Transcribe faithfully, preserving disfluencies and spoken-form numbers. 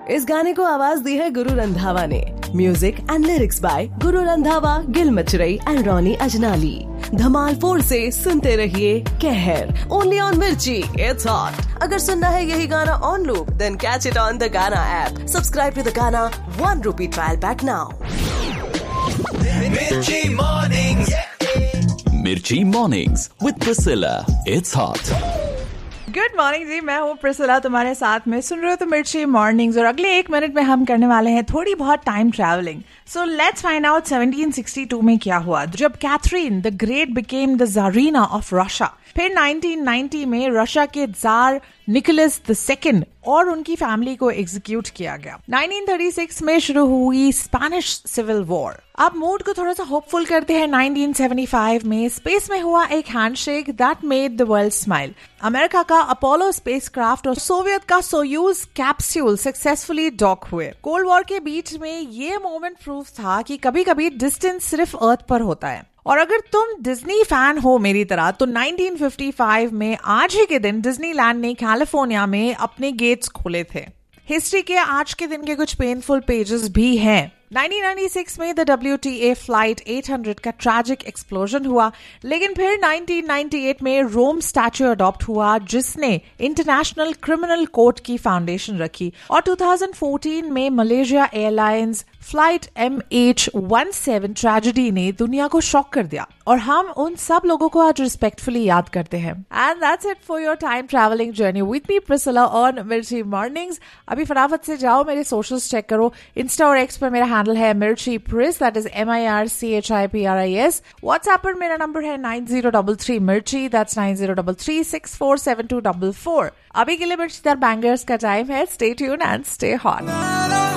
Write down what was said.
इस गाने को आवाज दी है गुरु रंधावा ने। Music and lyrics by Guru Randhawa, Gill मचरई and Ronnie अजनाली। Dhamaal four से सुनते रहिए कहर, ओनली ऑन मिर्ची, इट्स हॉट। अगर सुनना है यही गाना on loop, then catch it on the गाना ऐप। सब्सक्राइब टू द गाना, one rupee trial pack now. Mirchi Mornings. Mirchi Mornings with Priscilla. It's hot. Good morning जी, मैं हूँ प्रिसिला तुम्हारे साथ में। सुन रहे हो तो मिर्ची मॉर्निंग्स और अगले एक मिनट में हम करने वाले हैं थोड़ी बहुत time travelling. So let's find out seventeen sixty two में क्या हुआ जब Catherine the great became the ज़ारीना of Russia. फिर नाइनटीन नाइंटी में रशिया के जार निकोलस द सेकंड और उनकी फैमिली को एग्जीक्यूट किया गया। नाइनटीन थर्टी सिक्स में शुरू हुई स्पेनिश सिविल वॉर। अब मूड को थोड़ा सा होपफुल करते हैं। नाइनटीन सेवेंटी फाइव में स्पेस में हुआ एक handshake that made the world smile. America का अपोलो स्पेसक्राफ्ट और सोवियत का सोयूज कैप्सूल सक्सेसफुली डॉक हुए। कोल्ड वॉर के बीच में ये मोमेंट प्रूफ था कि कभी कभी डिस्टेंस सिर्फ अर्थ पर होता है। और अगर तुम डिज्नी फैन हो मेरी तरह तो नाइनटीन फिफ्टी फाइव में आज ही के दिन डिज्नीलैंड ने कैलिफोर्निया में अपने गेट्स खोले थे। हिस्ट्री के आज के दिन के कुछ पेनफुल पेजेस भी हैं। नाइनटीन नाइंटी सिक्स में the W T A flight eight hundred का ट्रैजिक एक्सप्लोजन हुआ, लेकिन फिर नाइनटीन नाइंटी एट में रोम स्टैच्यू अडॉप्ट हुआ जिसने इंटरनेशनल क्रिमिनल कोर्ट की फाउंडेशन रखी। और टू थाउजेंड फोर्टीन में Malaysia airlines flight M H one seven tragedy ने दुनिया को शॉक कर दिया और हम उन सब लोगों को आज रिस्पेक्टफुली याद करते हैं। And that's it for your time travelling journey with me Priscilla on मिर्ची मॉर्निंग्स। अभी फटाफट से जाओ, मेरे सोशल्स चेक करो। इंस्टा और एक्स पर मेरा हैंडल है मिर्ची प्रिस, that is M I R C H I P R I S. WhatsApp पर मेरा नंबर है नाइन जीरो डबल थ्री मिर्ची, that's nine zero double three six four seven to double four. अभी के लिए मिर्चीदार बैंगर्स का टाइम है। Stay tune and stay hot.